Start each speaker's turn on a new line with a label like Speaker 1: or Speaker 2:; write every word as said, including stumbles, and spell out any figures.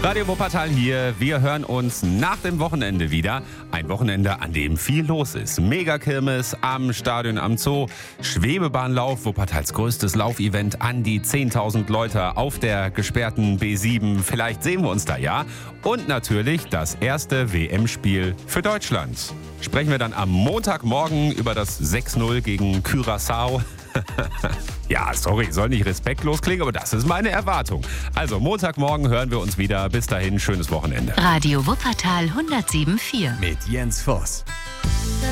Speaker 1: Radio Wuppertal hier. Wir hören uns nach dem Wochenende wieder. Ein Wochenende, an dem viel los ist. Megakirmes am Stadion am Zoo, Schwebebahnlauf, Wuppertals größtes Laufevent, an die zehntausend Leute auf der gesperrten B sieben. Vielleicht sehen wir uns da, ja. Und natürlich das erste W M-Spiel für Deutschland. Sprechen wir dann am Montagmorgen über das sechs null gegen Curaçao. Ja, sorry, soll nicht respektlos klingen, aber das ist meine Erwartung. Also Montagmorgen hören wir uns wieder. Bis dahin, schönes Wochenende.
Speaker 2: Radio Wuppertal hundertsieben Komma vier
Speaker 3: mit Jens Voss.